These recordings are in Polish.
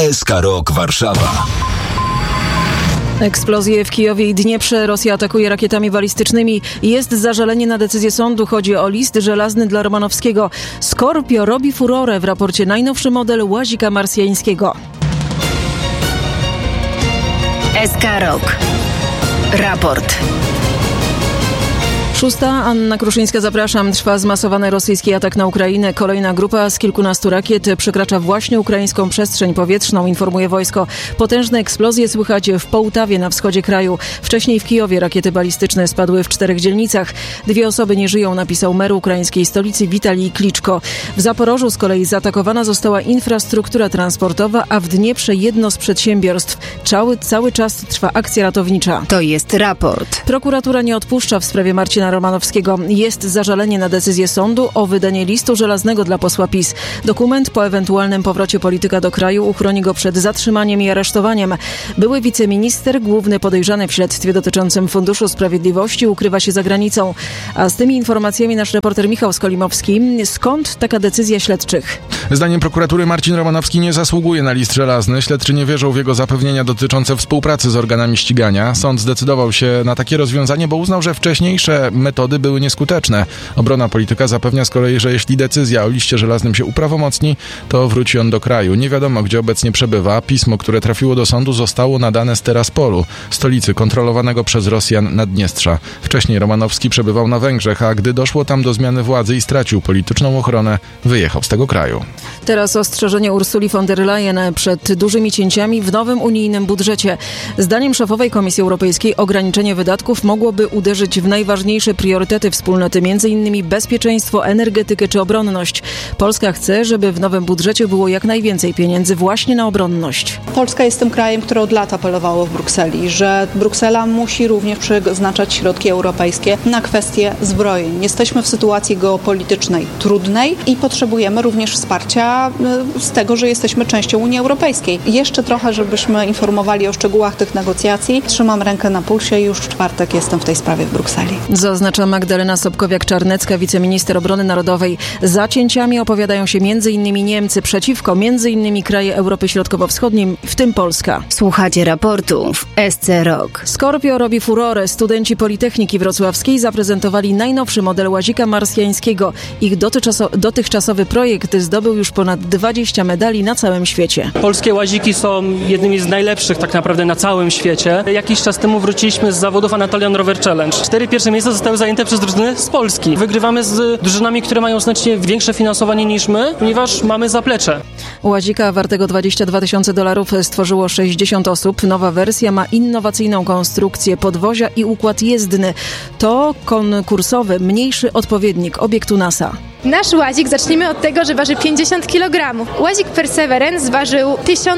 SK Rok Warszawa. Eksplozje w Kijowie i Dnieprze. Rosja atakuje rakietami balistycznymi. Jest zażalenie na decyzję sądu. Chodzi o list żelazny dla Romanowskiego. Skorpio robi furorę. W raporcie najnowszy model łazika marsjańskiego. SK Rok. Raport. 6. Anna Kruszyńska, zapraszam. Trwa zmasowany rosyjski atak na Ukrainę. Kolejna grupa z kilkunastu rakiet przekracza właśnie ukraińską przestrzeń powietrzną, informuje wojsko. Potężne eksplozje słychać w Połtawie na wschodzie kraju. Wcześniej w Kijowie rakiety balistyczne spadły w 4 dzielnicach. 2 osoby nie żyją, napisał mer ukraińskiej stolicy Witalij Kliczko. W Zaporożu z kolei zaatakowana została infrastruktura transportowa, a w Dnieprze jedno z przedsiębiorstw. Cały czas trwa akcja ratownicza. To jest raport. Prokuratura nie odpuszcza w sprawie Marcina Romanowskiego. Jest zażalenie na decyzję sądu o wydanie listu żelaznego dla posła PiS. Dokument po ewentualnym powrocie polityka do kraju uchroni go przed zatrzymaniem i aresztowaniem. Były wiceminister, główny podejrzany w śledztwie dotyczącym Funduszu Sprawiedliwości, ukrywa się za granicą. A z tymi informacjami nasz reporter Michał Skolimowski. Skąd taka decyzja śledczych? Zdaniem prokuratury Marcin Romanowski nie zasługuje na list żelazny. Śledczy nie wierzą w jego zapewnienia dotyczące współpracy z organami ścigania. Sąd zdecydował się na takie rozwiązanie, bo uznał, że wcześniejsze metody były nieskuteczne. Obrona polityka zapewnia z kolei, że jeśli decyzja o liście żelaznym się uprawomocni, to wróci on do kraju. Nie wiadomo, gdzie obecnie przebywa. Pismo, które trafiło do sądu, zostało nadane z Teraspolu, stolicy kontrolowanego przez Rosjan Naddniestrza. Wcześniej Romanowski przebywał na Węgrzech, a gdy doszło tam do zmiany władzy i stracił polityczną ochronę, wyjechał z tego kraju. Teraz ostrzeżenie Ursuli von der Leyen przed dużymi cięciami w nowym unijnym budżecie. Zdaniem szefowej Komisji Europejskiej ograniczenie wydatków mogłoby uderzyć w najważniejsze priorytety wspólnoty, m.in. bezpieczeństwo, energetykę czy obronność. Polska chce, żeby w nowym budżecie było jak najwięcej pieniędzy właśnie na obronność. Polska jest tym krajem, który od lat apelowało w Brukseli, że Bruksela musi również przeznaczać środki europejskie na kwestie zbrojeń. Jesteśmy w sytuacji geopolitycznej trudnej i potrzebujemy również wsparcia z tego, że jesteśmy częścią Unii Europejskiej. Jeszcze trochę, żebyśmy informowali o szczegółach tych negocjacji. Trzymam rękę na pulsie i już w czwartek jestem w tej sprawie w Brukseli. Zaznacza Magdalena Sobkowiak-Czarnecka, wiceminister obrony narodowej. Za cięciami opowiadają się m.in. Niemcy, przeciwko m.in. kraje Europy Środkowo-Wschodniej, w tym Polska. Słuchacie raportu w SC Rok. Skorpio robi furorę. Studenci Politechniki Wrocławskiej zaprezentowali najnowszy model łazika marsjańskiego. Ich dotychczasowy projekt zdobył już ponad 20 medali na całym świecie. Polskie łaziki są jednymi z najlepszych tak naprawdę na całym świecie. Jakiś czas temu wróciliśmy z zawodów Anatolian Rover Challenge. 4 pierwsze miejsca zostały zajęte przez drużyny z Polski. Wygrywamy z drużynami, które mają znacznie większe finansowanie niż my, ponieważ mamy zaplecze. Łazika wartego $22,000 stworzyło 60 osób. Nowa wersja ma innowacyjną konstrukcję podwozia i układ jezdny. To konkursowy, mniejszy odpowiednik obiektu NASA. Nasz łazik, zacznijmy od tego, że waży 50 kg. Łazik Perseverance ważył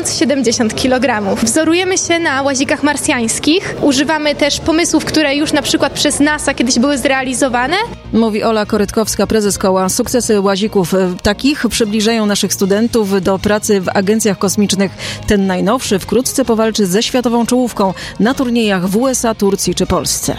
1070 kg. Wzorujemy się na łazikach marsjańskich. Używamy też pomysłów, które już na przykład przez NASA kiedyś były zrealizowane. Mówi Ola Korytkowska, prezes koła. Sukcesy łazików takich przybliżają naszych studentów do pracy w agencjach kosmicznych. Ten najnowszy wkrótce powalczy ze światową czołówką na turniejach w USA, Turcji czy Polsce.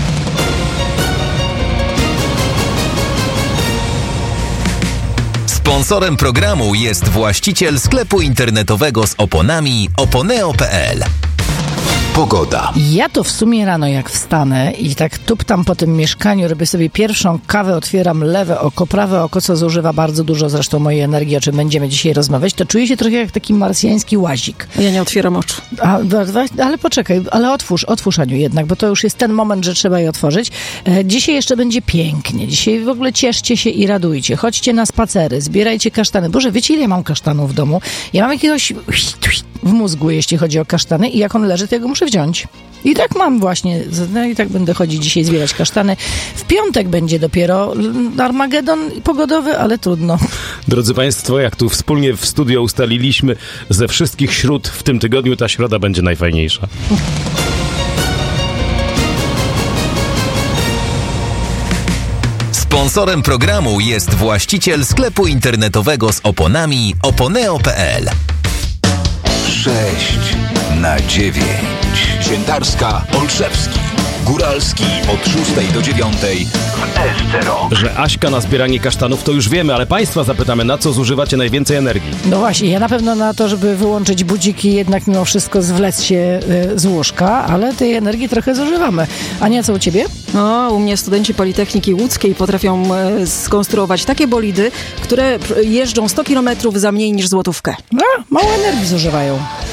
Sponsorem programu jest właściciel sklepu internetowego z oponami oponeo.pl. Pogoda. Ja to w sumie rano jak wstanę i tak tuptam po tym mieszkaniu, robię sobie pierwszą kawę, otwieram lewe oko, prawe oko, co zużywa bardzo dużo zresztą mojej energii, o czym będziemy dzisiaj rozmawiać, to czuję się trochę jak taki marsjański łazik. Ja nie otwieram oczu. Ale poczekaj, ale otwórz Aniu jednak, bo to już jest ten moment, że trzeba je otworzyć. Dzisiaj jeszcze będzie pięknie. Dzisiaj w ogóle cieszcie się i radujcie. Chodźcie na spacery, zbierajcie kasztany. Boże, wiecie ile ja mam kasztanów w domu? Ja mam jakiegoś w mózgu, jeśli chodzi o kasztany i jak on leży, to ja go muszę wziąć. I tak mam właśnie, no i tak będę chodzić dzisiaj zbierać kasztany. W piątek będzie dopiero Armagedon pogodowy, ale trudno. Drodzy Państwo, jak tu wspólnie w studio ustaliliśmy, ze wszystkich śród w tym tygodniu ta środa będzie najfajniejsza. Sponsorem programu jest właściciel sklepu internetowego z oponami oponeo.pl. 6 na 9. Świętarska, Olszewski. Góralski od 6 do 9 w SC Rock. Że Aśka na zbieranie kasztanów to już wiemy, ale państwa zapytamy, na co zużywacie najwięcej energii? No właśnie, ja na pewno na to, żeby wyłączyć budziki, jednak mimo wszystko zwlec się z łóżka, ale tej energii trochę zużywamy. Ania, co u ciebie? U mnie studenci Politechniki Łódzkiej potrafią skonstruować takie bolidy, które jeżdżą 100 km za mniej niż złotówkę. Mało energii zużywają.